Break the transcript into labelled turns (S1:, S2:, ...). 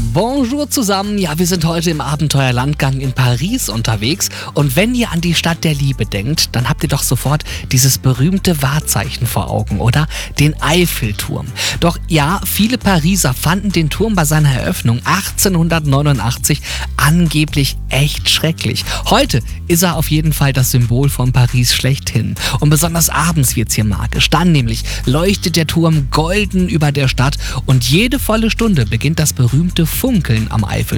S1: Bonjour zusammen, ja, wir sind heute im Abenteuerlandgang in Paris unterwegs und wenn ihr an die Stadt der Liebe denkt, dann habt ihr doch sofort dieses berühmte Wahrzeichen vor Augen, oder? Den Eiffelturm. Doch ja, viele Pariser fanden den Turm bei seiner Eröffnung 1889 angeblich echt schrecklich. Heute ist er auf jeden Fall das Symbol von Paris schlechthin. Und besonders abends wird's hier magisch. Dann nämlich leuchtet der Turm golden über der Stadt und jede volle Stunde beginnt das berühmte Funkeln am Eiffelturm.